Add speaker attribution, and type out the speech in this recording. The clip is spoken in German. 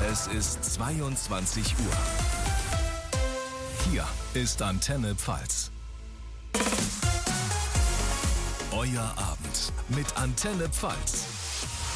Speaker 1: Es ist 22 Uhr. Hier ist Antenne Pfalz. Euer Abend mit Antenne Pfalz.